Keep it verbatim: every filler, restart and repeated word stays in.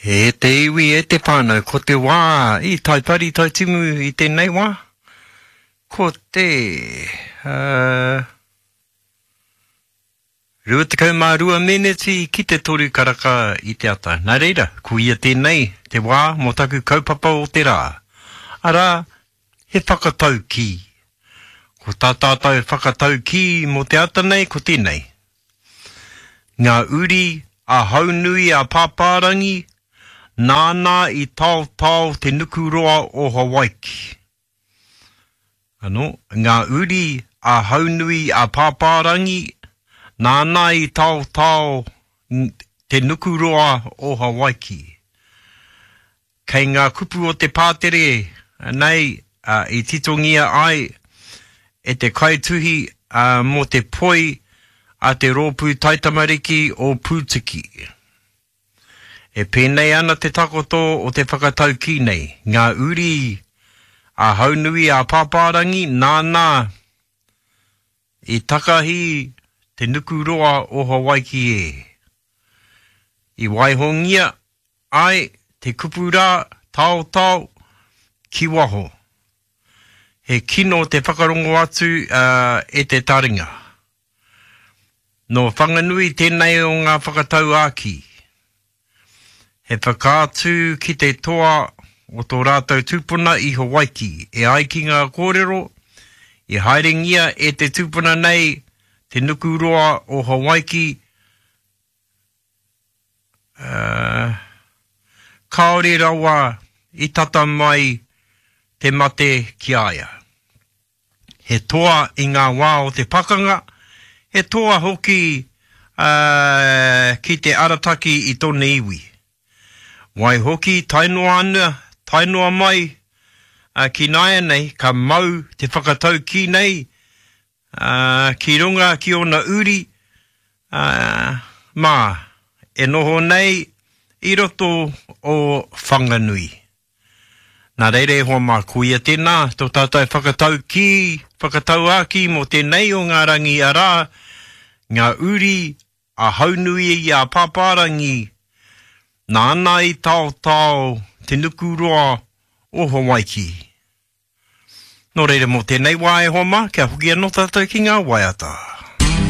E te iwi e te whānau, ko te wā, i tai pari tai timu i tēnei wā. Ko te... Uh, Ruatakau mā rua meneti ki te toru karaka i te ata. Nā reira, ko ia tēnei, te wā, mō taku kaupapa o te rā. Arā, he whakatau ki. Ko tā tātou whakatau ki mō te ata nei, ko tēnei. Ngā uri a haunui a pāpārangi, nāna i tau tau te nukuroa o Hawaiki. Ano, ngā uri a haunui a pāpārangi, nāna i tau tau te nukuroa o Hawaiki. Kei ngā kupu o te pātere, nei, uh, i titongia ai, e te kaituhi uh, mō te poi a te rōpū taitamariki o Pūtiki. E pēnei ana te takoto o te whakatau ki nei. Ngā uri a haunui a pāpārangi, nāna i takahi te nukuroa o Hawaiki e. I waihongia ai te kupura tau tau ki waho. He kino te whakarongo atu uh, e te taringa. No whanganui tēnei o ngā whakatau āki. He whakātu ki te toa o tō rātou tūpuna i Hawaiki. E ai ki ngā kōrero, i haerengia e te tūpuna nei, te nukuroa o Hawaiki. Uh, kaore rawa i tata mai te mate ki aia. He toa i ngā wā o te pakanga, he toa hoki uh, ki te arataki i tōne iwi. Wai hoki tainoa ana, tainoa mai uh, ki naia nei, ka mau te whakatau ki nei, uh, ki runga ki ona uri, uh, mā, e noho nei i roto o whanganui. Nā reire hoa mā kuia tēnā, tō tātou whakatau ki, whakatau aki mō tēnei o ngā rangi arā, ngā uri a haunui i a pāpārangi, nāna i tau tau te nukuroa o Hawaiki. Nō reire mō tēnei wā e hoa mā, kia hoki anō tātou ki ngā waiata.